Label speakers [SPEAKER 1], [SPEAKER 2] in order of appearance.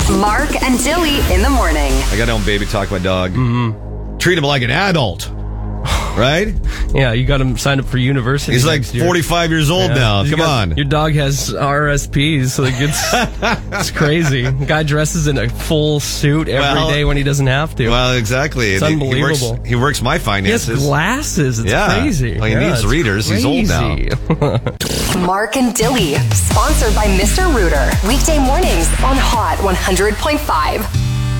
[SPEAKER 1] Mark and Dilly in the morning.
[SPEAKER 2] I got to baby talk my dog. Mm-hmm. Treat him like an adult. Right?
[SPEAKER 3] Yeah, you got him signed up for university.
[SPEAKER 2] He's like 45 years old now. Come on.
[SPEAKER 3] Your dog has RSPs. Like it's crazy. The guy dresses in a full suit every day when he doesn't have to.
[SPEAKER 2] Well, exactly.
[SPEAKER 3] It's unbelievable.
[SPEAKER 2] He works my finances.
[SPEAKER 3] He has glasses. It's crazy.
[SPEAKER 2] Well, he needs readers.
[SPEAKER 3] Crazy.
[SPEAKER 2] He's old now.
[SPEAKER 1] Mark and Dilly, sponsored by Mr. Rooter. Weekday mornings on Hot 100.5.